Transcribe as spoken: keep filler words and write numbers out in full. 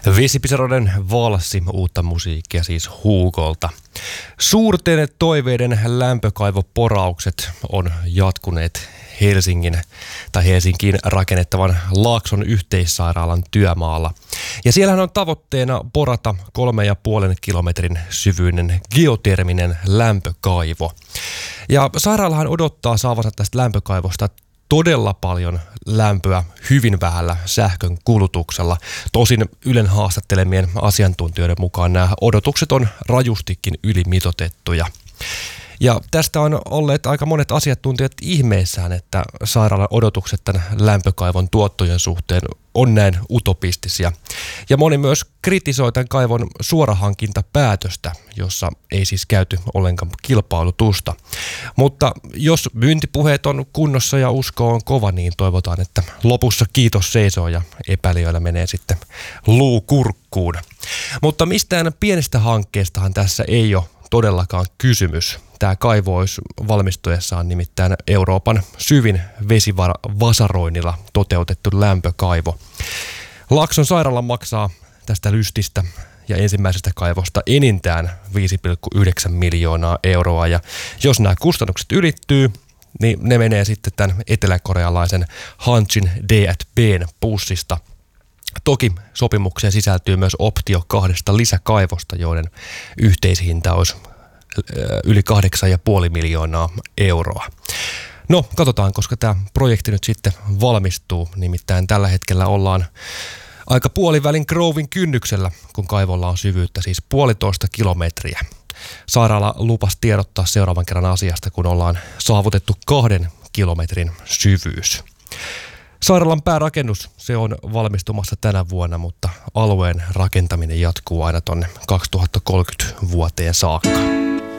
Vesipisaroiden valssi, uutta musiikkia siis Hugolta. Suurten toiveiden lämpökaivoporaukset on jatkuneet Helsingin tai Helsinkiin rakennettavan Laakson yhteissairaalan työmaalla. Ja siellähän on tavoitteena porata kolme ja puolen kilometrin syvyinen geoterminen lämpökaivo. Ja sairaalahan odottaa saavansa tästä lämpökaivosta todella paljon lämpöä hyvin vähällä sähkön kulutuksella. Tosin Ylen haastattelemien asiantuntijoiden mukaan nämä odotukset on rajustikin ylimitoitettuja. Ja tästä on olleet aika monet asiantuntijat ihmeissään, että sairaalan odotukset tämän lämpökaivon tuottojen suhteen on näin utopistisia. Ja moni myös kritisoi tämän kaivon suorahankintapäätöstä, jossa ei siis käyty ollenkaan kilpailutusta. Mutta jos myyntipuheet on kunnossa ja usko on kova, niin toivotaan, että lopussa kiitos seisoo ja epäilijöillä menee sitten luu kurkkuun. Mutta mistään pienestä hankkeestahan tässä ei ole todellakaan kysymys. Tämä kaivo olisi valmistuessaan nimittäin Euroopan syvin vesivasaroinnilla toteutettu lämpökaivo. Laakson sairaala maksaa tästä lystistä ja ensimmäisestä kaivosta enintään viisi pilkku yhdeksän miljoonaa euroa. Ja jos nämä kustannukset ylittyy, niin ne menee sitten tämän eteläkorealaisen Hanshin D and B:n pussista. Toki sopimukseen sisältyy myös optio kahdesta lisäkaivosta, joiden yhteishinta olisi yli kahdeksan pilkku viisi miljoonaa euroa. No, katsotaan, koska tämä projekti nyt sitten valmistuu. Nimittäin tällä hetkellä ollaan aika puolivälin Grovin kynnyksellä, kun kaivolla on syvyyttä siis puolitoista kilometriä. Sairaala lupasi tiedottaa seuraavan kerran asiasta, kun ollaan saavutettu kahden kilometrin syvyys. Sairaalan päärakennus, se on valmistumassa tänä vuonna, mutta alueen rakentaminen jatkuu aina tonne kaksituhattakolmekymmentä vuoteen saakka.